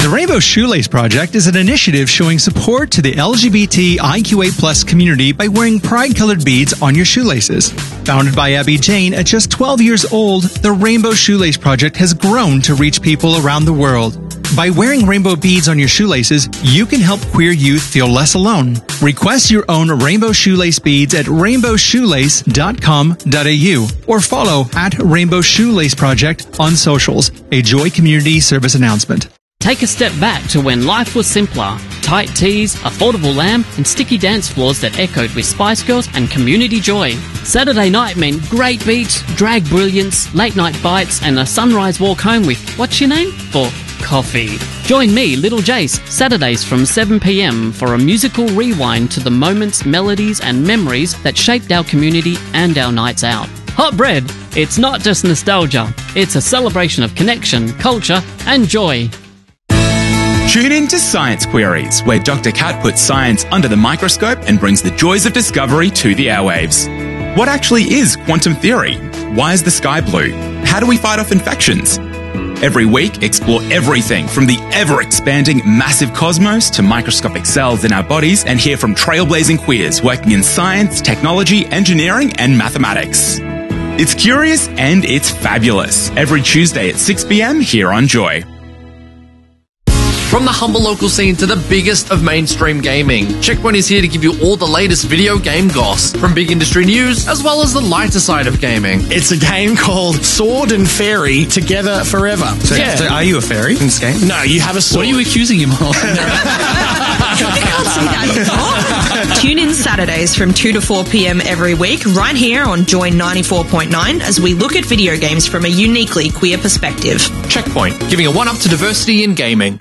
The Rainbow Shoelace Project is an initiative showing support to the LGBTIQA+ community by wearing pride-colored beads on your shoelaces. Founded by Abby Jane at just 12 years old, the Rainbow Shoelace Project has grown to reach people around the world. By wearing rainbow beads on your shoelaces, you can help queer youth feel less alone. Request your own rainbow shoelace beads at rainbowshoelace.com.au or follow at Rainbow Shoelace Project on socials. A Joy Community Service announcement. Take a step back to when life was simpler. Tight tees, affordable lamb, and sticky dance floors that echoed with Spice Girls and community joy. Saturday night meant great beats, drag brilliance, late night bites, and a sunrise walk home with, what's your name? For coffee. Join me, Little Jace, Saturdays from 7 p.m. for a musical rewind to the moments, melodies, and memories that shaped our community and our nights out. Hot Bread, it's not just nostalgia, it's a celebration of connection, culture, and joy. Tune in to Science Queries, where Dr. Kat puts science under the microscope and brings the joys of discovery to the airwaves. What actually is quantum theory? Why is the sky blue? How do we fight off infections? Every week, explore everything from the ever-expanding massive cosmos to microscopic cells in our bodies and hear from trailblazing queers working in science, technology, engineering, and mathematics. It's curious and it's fabulous. Every Tuesday at 6 p.m. here on Joy. From the humble local scene to the biggest of mainstream gaming, Checkpoint is here to give you all the latest video game goss, from big industry news as well as the lighter side of gaming. It's a game called Sword and Fairy Together Forever. So are you a fairy in this game? No, you have a sword. What are you accusing him of? I can't see that anymore. Tune in Saturdays from 2 to 4 p.m. every week, right here on Joy 94.9, as we look at video games from a uniquely queer perspective. Checkpoint, giving a one-up to diversity in gaming.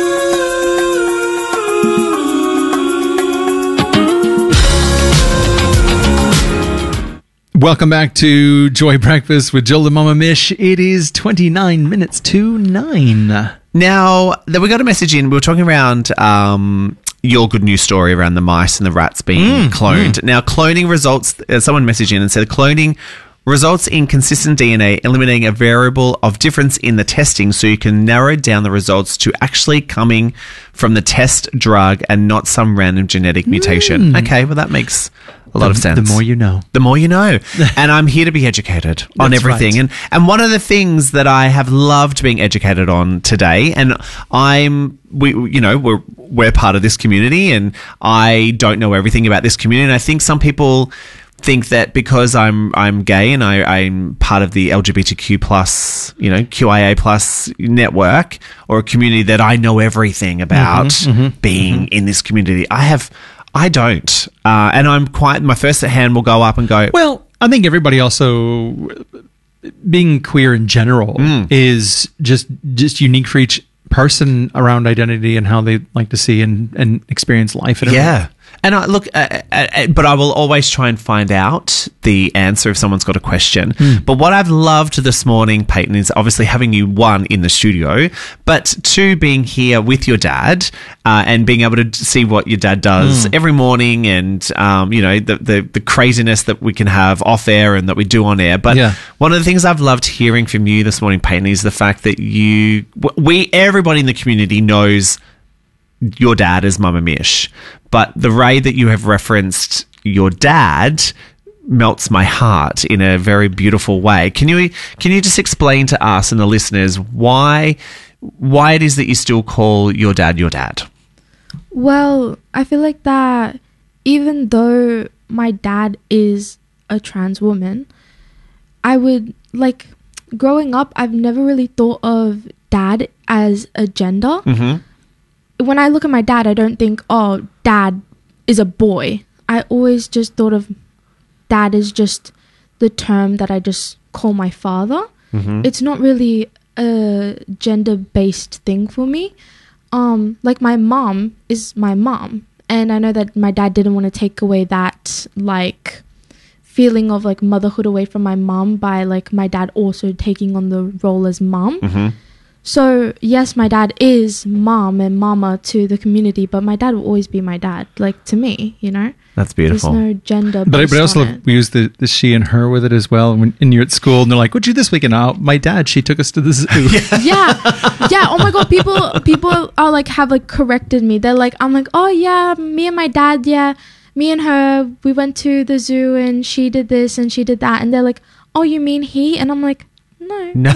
Welcome back to Joy Breakfast with Jill the Mama Mish. It is 29 minutes to 9. Now, we got a message in. We were talking around your good news story around the mice and the rats being cloned. Now, cloning results... someone messaged in and said cloning results in consistent DNA, eliminating a variable of difference in the testing so you can narrow down the results to actually coming from the test drug and not some random genetic mutation. Okay, well, that makes a lot of sense. The more you know. The more you know. And I'm here to be educated on everything. Right. And one of the things that I have loved being educated on today, and we're part of this community, and I don't know everything about this community, and I think some people think that because I'm gay and I'm part of the LGBTQ plus, QIA plus network or a community, that I know everything about being in this community. I don't. And I'm quite, my first hand will go up and go, well, I think everybody also, being queer in general is just unique for each person around identity and how they like to see and experience life. Yeah. And but I will always try and find out the answer if someone's got a question. But what I've loved this morning, Peyton, is obviously having you, one, in the studio, but two, being here with your dad and being able to see what your dad does every morning, and the craziness that we can have off air and that we do on air. But one of the things I've loved hearing from you this morning, Peyton, is the fact that everybody in the community knows your dad is Mama Mish, but the way that you have referenced your dad melts my heart in a very beautiful way. Can you just explain to us and the listeners why it is that you still call your dad your dad? Well, I feel like that even though my dad is a trans woman, I would, growing up, I've never really thought of dad as a gender. When I look at my dad, I don't think, oh, dad is a boy. I always just thought of dad as just the term that I just call my father. It's not really a gender-based thing for me. My mom is my mom. And I know that my dad didn't want to take away that, feeling of, motherhood away from my mom by, my dad also taking on the role as mom. So, yes, my dad is mom and mama to the community, but my dad will always be my dad, like, to me, you know? That's beautiful. There's no gender But I based also on it. we use the she and her with it as well. And you're at school and they're like, "What'd you do this weekend?" "Oh, my dad, she took us to the zoo." Yeah. Oh my God. People are like, have like corrected me. They're like, I'm like, "Oh yeah, me and my dad, yeah. Me and her, we went to the zoo and she did this and she did that." And they're like, "Oh, you mean he?" And I'm like, No,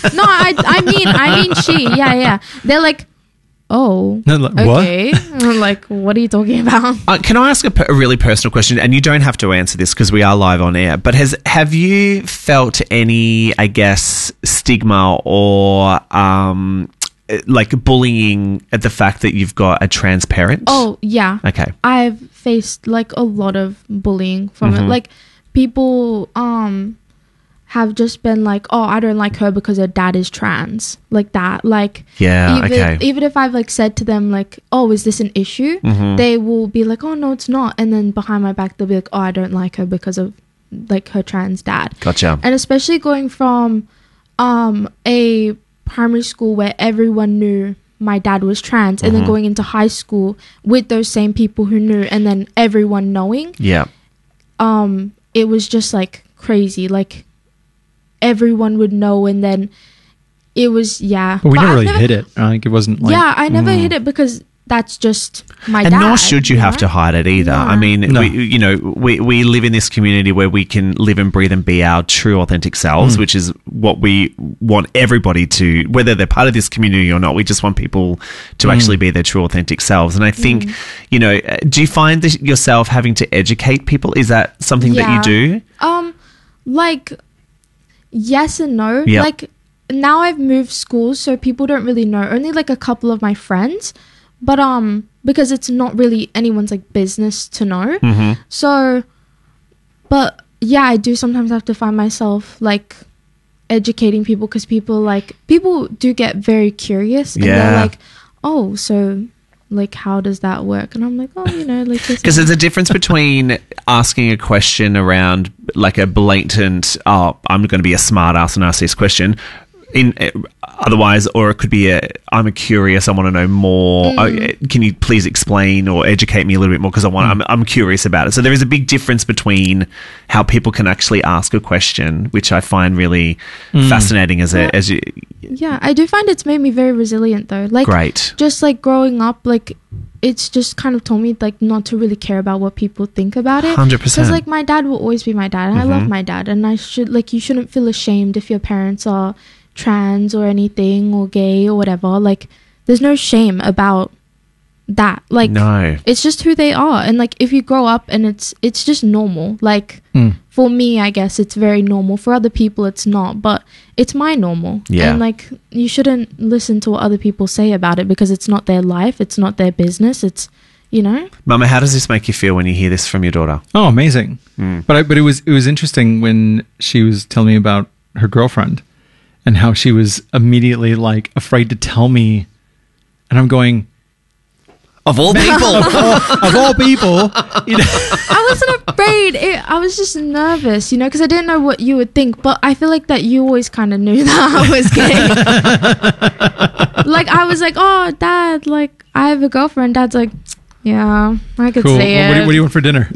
I mean she. Yeah. They're like, "Oh, No, like, what? okay." And I'm like, "What are you talking about?" Can I ask a really personal question? And you don't have to answer this because we are live on air. But have you felt any, I guess, stigma or like bullying at the fact that you've got a trans parent? Oh, yeah. Okay. I've faced like a lot of bullying from it. Like people have just been like, "Oh, I don't like her because her dad is trans," like that. Like, even if I've like said to them like, "Oh, is this an issue?" They will be like, "Oh no, it's not," and then behind my back they'll be like, "Oh, I don't like her because of like her trans dad." Gotcha. And especially going from a primary school where everyone knew my dad was trans, and then going into high school with those same people who knew, and then everyone knowing, it was just like crazy. Like, everyone would know, and then it was But we never really hit it. Like, it wasn't like... Yeah, I never hit it because that's just my and dad. nor should you have to hide it either. No. I mean, we live in this community where we can live and breathe and be our true authentic selves, which is what we want everybody to, whether they're part of this community or not. We just want people to actually be their true authentic selves. And I think, do you find yourself having to educate people? Is that something that you do? Like, yes and no. Yep. Like, now I've moved schools, so people don't really know. Only like a couple of my friends, but because it's not really anyone's like business to know. So, but yeah, I do sometimes have to find myself like educating people, because people do get very curious, and they're like, "Oh, so like how does that work?" And I'm like, "Oh, like this." Because there's a difference between asking a question around like a blatant, "Oh, I'm going to be a smart ass and ask this question," otherwise, or it could be I'm curious, I want to know more. Can you please explain or educate me a little bit more, because I'm curious about it. So there is a big difference between how people can actually ask a question, which I find really fascinating as you. Yeah, I do find it's made me very resilient though. Like, great. Just like growing up, like it's just kind of told me like not to really care about what people think about it. 100%. Because like my dad will always be my dad, and I love my dad, and you shouldn't feel ashamed if your parents are trans or anything or gay or whatever. Like, there's no shame about that. Like, no, it's just who they are. And like, if you grow up and it's just normal. Like, for me, I guess it's very normal. For other people, it's not, but it's my normal. Yeah. And like, you shouldn't listen to what other people say about it, because it's not their life, it's not their business. It's, Mama, how does this make you feel when you hear this from your daughter? Oh, amazing. But it was interesting when she was telling me about her girlfriend and how she was immediately like afraid to tell me, and I'm going, of all people, of all people, I wasn't afraid. I was just nervous, because I didn't know what you would think. But I feel like that you always kind of knew that I was gay. Like, I was like, "Oh, Dad, like I have a girlfriend." Dad's like, "Yeah, I could cool. say What it. do you want for dinner?"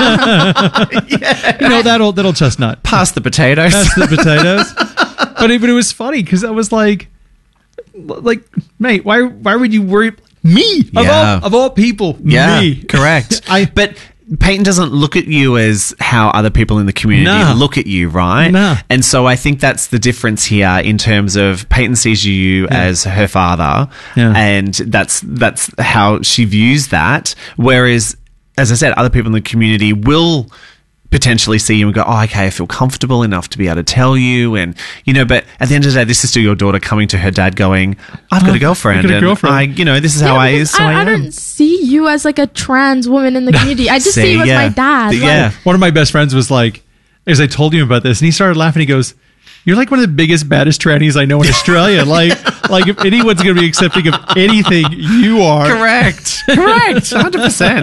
That'll chestnut. Pass the potatoes. Pass the potatoes. But it was funny because I was like, mate, why would you worry? Me of all people, me. Correct. But Peyton doesn't look at you as how other people in the community look at you, right? No. And so I think that's the difference here in terms of Peyton sees you as her father, and that's how she views that. Whereas, as I said, other people in the community will potentially see you and go, "Oh, okay, I feel comfortable enough to be able to tell you," and but at the end of the day, this is still your daughter coming to her dad going, "I've got a girlfriend, this is how I am." I don't see you as like a trans woman in the community. I just see you as my dad. Yeah. One of my best friends was like, as I told him about this, and he started laughing. He goes, "You're like one of the biggest, baddest trannies I know in Australia. like if anyone's going to be accepting of anything, you are." Correct. 100%.